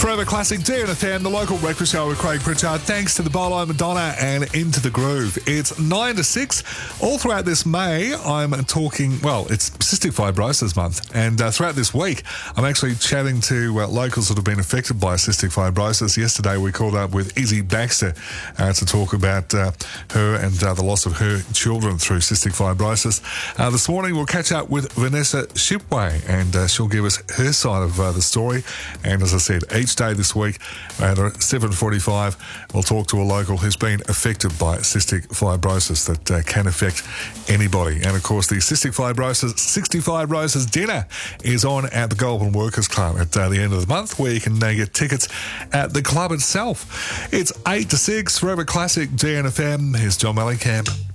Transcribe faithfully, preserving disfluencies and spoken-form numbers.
Forever Classic D N F M, the local breakfast show with Craig Pritchard. Thanks to the Bolo Madonna and Into the Groove. It's nine to six. All throughout this May, I'm talking, well, it's Cystic Fibrosis Month. And uh, throughout this week, I'm actually chatting to uh, locals that have been affected by cystic fibrosis. Yesterday, we called up with Izzy Baxter uh, to talk about uh, her and uh, the loss of her children through cystic fibrosis. Uh, this morning, we'll catch up with Vanessa Shipway, and uh, she'll give us her side of uh, the story. And as I said, each day this week at seven forty-five, we'll talk to a local who's been affected by cystic fibrosis that uh, can affect anybody. And of course, the Cystic Fibrosis sixty Fibrosis dinner is on at the Goulburn Workers Club at uh, the end of the month, where you can uh, get tickets at the club itself. It's eight to six, Forever Classic D N F M. Here's John Mellencamp.